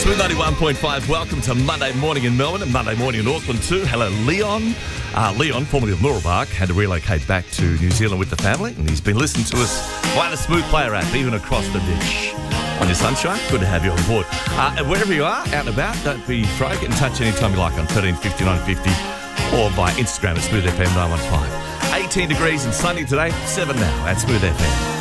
Smooth 91.5, welcome to Monday morning in Melbourne and Monday morning in Auckland too. Hello, Leon. Leon, formerly of Mooroolbark, had to relocate back to New Zealand with the family, and he's been listening to us via the Smooth Player app, even across the ditch. On your sunshine, good to have you on board. And wherever you are, out and about, don't be afraid. Get in touch anytime you like on 1350 950 or via Instagram at Smooth FM 915. 18 degrees and sunny today, 7 now at Smooth FM.